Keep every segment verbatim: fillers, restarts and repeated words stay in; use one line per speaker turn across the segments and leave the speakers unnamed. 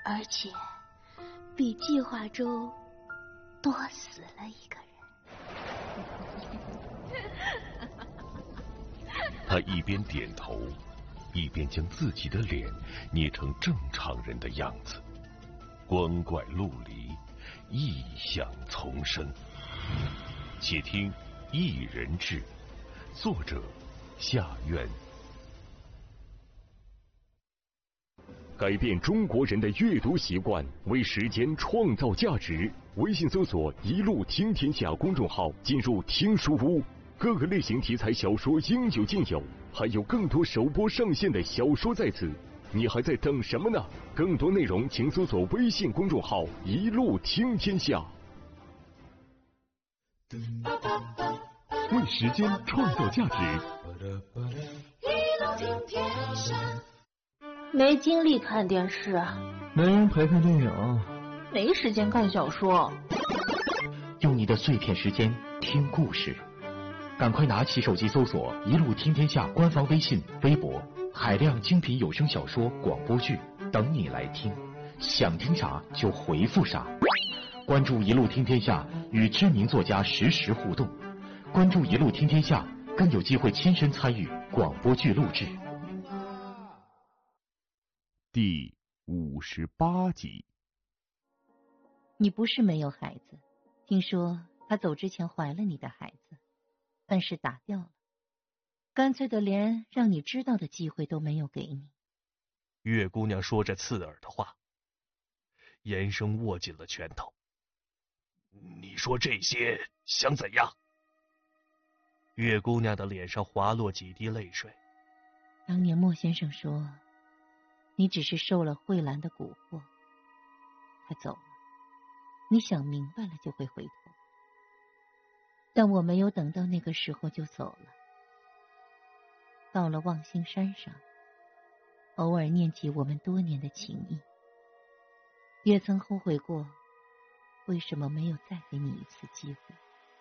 而且比计划中多死了一个人。
他一边点头，一边将自己的脸捏成正常人的样子。光怪陆离，异象丛生。且听《一人志》，作者夏渊。改变中国人的阅读习惯，为时间创造价值。微信搜索“一路听天下”公众号，进入听书屋，各个类型题材小说应有尽有，还有更多首播上线的小说在此。你还在等什么呢？更多内容请搜索微信公众号“一路听天下”。为时间创造价值。
一路听天下。没精力看电视啊，
没人陪看电影，
没时间看小说。
用你的碎片时间听故事，赶快拿起手机搜索“一路听天下”官方微信、微博，海量精品有声小说、广播剧等你来听，想听啥就回复啥。关注“一路听天下”，与知名作家实时互动。关注“一路听天下”，更有机会亲身参与广播剧录制。
第五十八集。
你不是没有孩子，听说他走之前怀了你的孩子，但是打掉了，干脆的连让你知道的机会都没有给你。
月姑娘说着刺耳的话，严生握紧了拳头。你说这些想怎样？月姑娘的脸上滑落几滴泪水。
当年莫先生说你只是受了慧兰的蛊惑，他走了，你想明白了就会回头，但我没有等到那个时候就走了。到了望星山上，偶尔念及我们多年的情谊，也曾后悔过为什么没有再给你一次机会。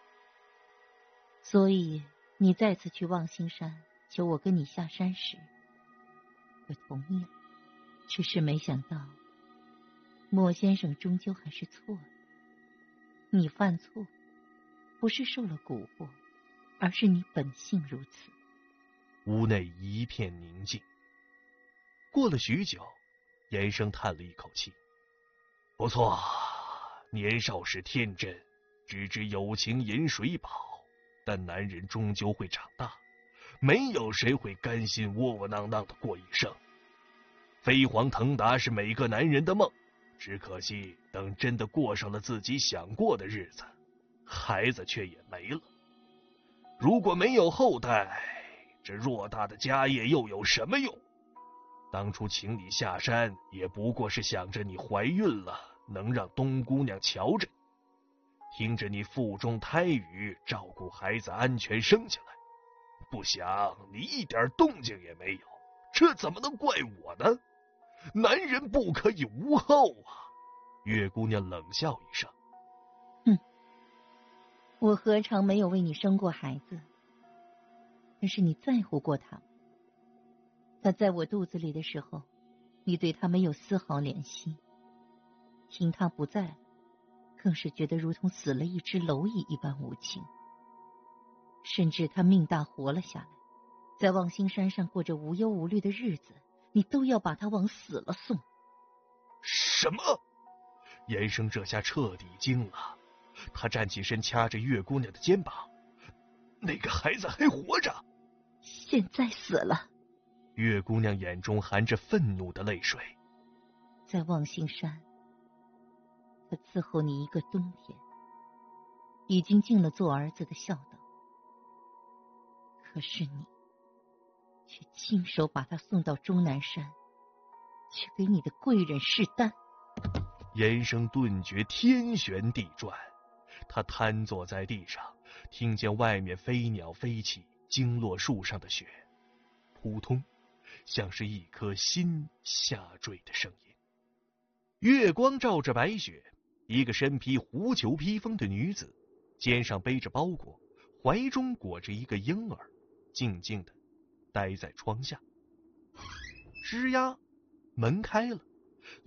所以你再次去望星山求我跟你下山时，我同意了，只是没想到莫先生终究还是错了。你犯错不是受了蛊惑，而是你本性如此。
屋内一片宁静。过了许久，严生叹了一口气。不错，年少时天真，只知有情饮水饱，但男人终究会长大，没有谁会甘心窝窝囊囊的过一生。飞黄腾达是每个男人的梦，只可惜等真的过上了自己想过的日子，孩子却也没了。如果没有后代，这偌大的家业又有什么用？当初请你下山，也不过是想着你怀孕了，能让东姑娘瞧着你，听着你腹中胎语，照顾孩子安全生下来。不想你一点动静也没有，这怎么能怪我呢？男人不可以无后啊！月姑娘冷笑一声。
哼，我何尝没有为你生过孩子？但是你在乎过他。他在我肚子里的时候，你对他没有丝毫怜惜。听他不在，更是觉得如同死了一只蝼蚁一般无情。甚至他命大活了下来，在望星山上过着无忧无虑的日子，你都要把他往死了送。
什么？严生这下彻底惊了，他站起身掐着月姑娘的肩膀。那个孩子还活着？
现在死了。
月姑娘眼中含着愤怒的泪水。
在望星山，他伺候你一个冬天，已经尽了做儿子的孝道。可是你却亲手把他送到终南山，去给你的贵人试丹。
严生顿觉天旋地转，他瘫坐在地上，听见外面飞鸟飞起，惊落树上的雪，扑通，像是一颗心下坠的声音。月光照着白雪，一个身披狐裘披风的女子，肩上背着包裹，怀中裹着一个婴儿，静静的待在窗下。吱呀，门开了，